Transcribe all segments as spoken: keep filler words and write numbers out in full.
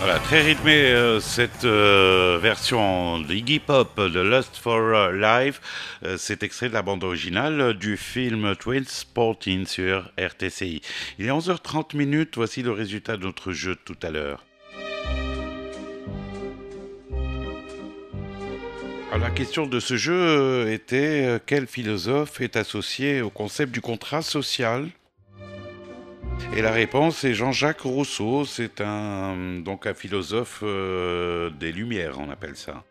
Voilà, très rythmée euh, cette euh, version d'Iggy Pop de Lust for Life. Euh, c'est extrait de la bande originale du film Twin Sporting sur R T C I. Il est onze heures trente minutes, voici le résultat de notre jeu de tout à l'heure. Alors, la question de ce jeu euh, était euh, quel philosophe est associé au concept du contrat social? Et la réponse est Jean-Jacques Rousseau. C'est un donc un philosophe euh, des Lumières, on appelle ça.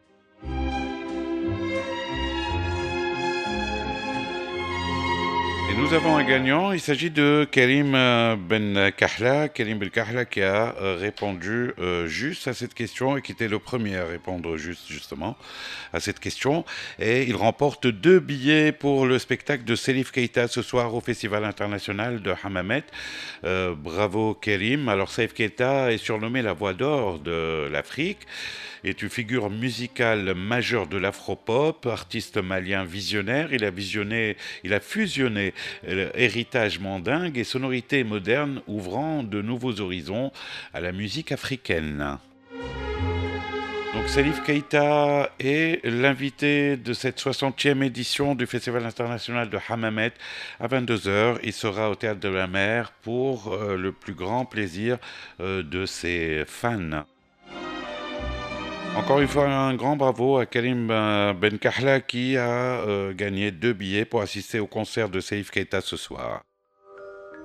Et nous avons un gagnant, il s'agit de Karim euh, Ben Kahla, Karim Ben Kahla qui a euh, répondu euh, juste à cette question et qui était le premier à répondre juste justement à cette question. Et il remporte deux billets pour le spectacle de Salif Keita ce soir au Festival international de Hammamet. Euh, bravo Karim. Alors Salif Keita est surnommé la voix d'or de l'Afrique, est une figure musicale majeure de l'afropop, artiste malien visionnaire. Il a visionné, il a fusionné euh, héritage mandingue et sonorité moderne, ouvrant de nouveaux horizons à la musique africaine. Donc Salif Keita est l'invité de cette soixantième édition du Festival international de Hammamet à vingt-deux heures. Il sera au Théâtre de la Mer pour euh, le plus grand plaisir euh, de ses fans. Encore une fois, un grand bravo à Karim Ben Ben Kahla qui a euh, gagné deux billets pour assister au concert de Salif Keita ce soir.